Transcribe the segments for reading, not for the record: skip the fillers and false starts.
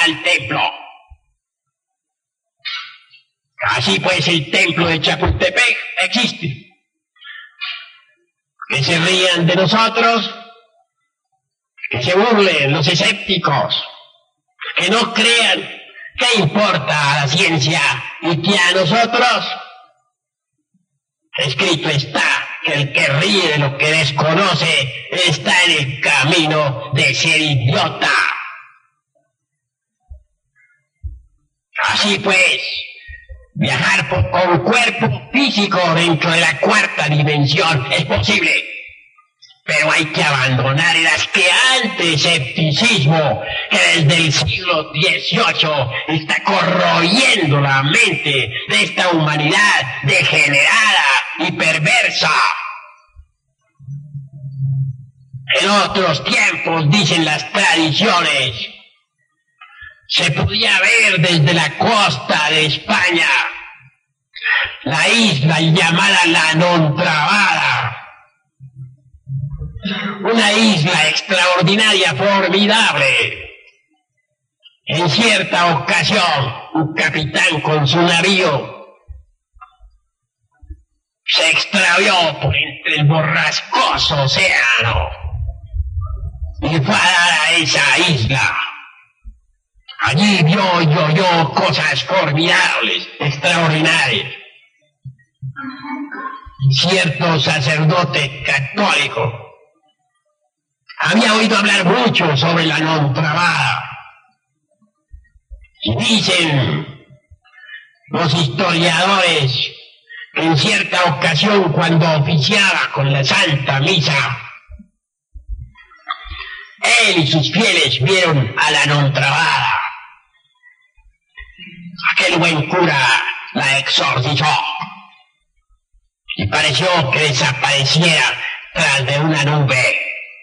al templo. Así pues, el templo de Chapultepec existe. Que se rían de nosotros, que se burlen los escépticos, que no crean qué importa a la ciencia y que a nosotros. Escrito está que el que ríe de lo que desconoce está en el camino de ser idiota. Así pues, viajar con cuerpo físico dentro de la cuarta dimensión es posible, pero hay que abandonar el asqueante escepticismo que desde el siglo XVIII está corroyendo la mente de esta humanidad degenerada y perversa. En otros tiempos, dicen las tradiciones, se podía ver desde la costa de España la isla llamada La Nontrabada, una isla extraordinaria, formidable. En cierta ocasión, un capitán con su navío se extravió por entre el borrascoso océano y fue a dar a esa isla. Allí vio y oyó cosas formidables, extraordinarias. Cierto sacerdote católico había oído hablar mucho sobre la Nontrabada. Y dicen los historiadores que en cierta ocasión, cuando oficiaba con la Santa Misa, él y sus fieles vieron a la Nontrabada. Aquel buen cura la exorcizó y pareció que desapareciera tras de una nube.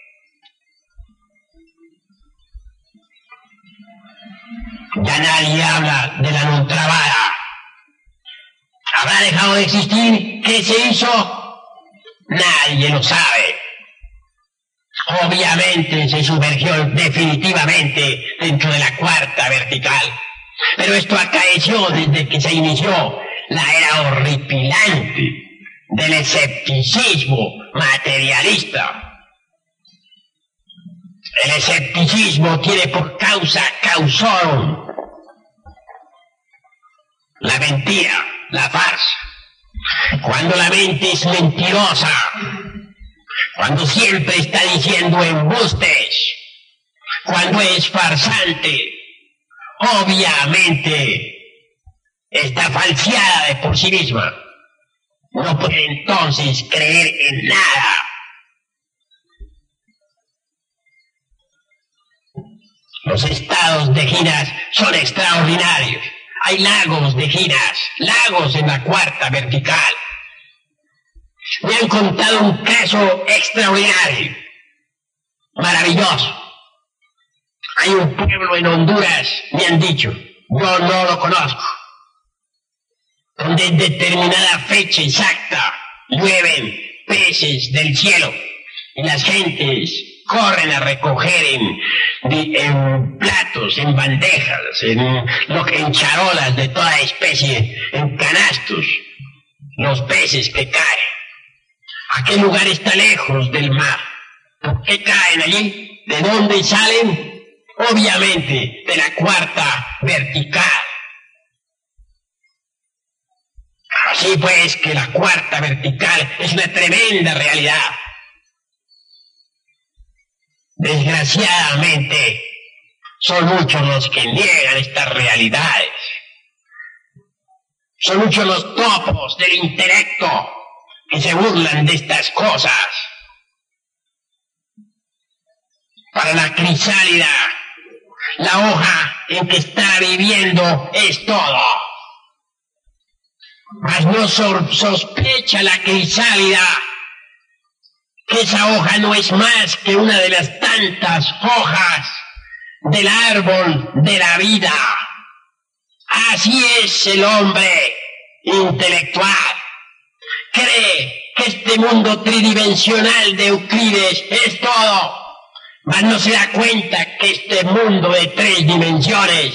Ya nadie habla de la Nontrabada. ¿Habrá dejado de existir? ¿Qué se hizo? Nadie lo sabe. Obviamente se sumergió definitivamente dentro de la cuarta vertical. Pero esto acaeció desde que se inició la era horripilante del escepticismo materialista. El escepticismo tiene por causa causón la mentira, la farsa. Cuando la mente es mentirosa, cuando siempre está diciendo embustes, cuando es farsante, obviamente está falseada de por sí misma. No puede entonces creer en nada. Los estados de giras son extraordinarios. Hay lagos de giras, lagos en la cuarta vertical. Me han contado un caso extraordinario, maravilloso. Hay un pueblo en Honduras, me han dicho, yo no lo conozco, donde en determinada fecha exacta llueven peces del cielo y las gentes corren a recoger en platos, en bandejas, en charolas de toda especie, en canastos, los peces que caen. Aquel lugar está lejos del mar. ¿Por qué caen allí? ¿De dónde salen? Obviamente de la cuarta vertical. Así pues que la cuarta vertical es una tremenda realidad. Desgraciadamente, son muchos los que niegan estas realidades. Son muchos los topos del intelecto que se burlan de estas cosas. Para la crisálida, la hoja en que está viviendo es todo. Mas no sospecha la crisálida que esa hoja no es más que una de las tantas hojas del árbol de la vida. Así es el hombre intelectual. Cree que este mundo tridimensional de Euclides es todo, mas no se da cuenta que este mundo de 3 dimensiones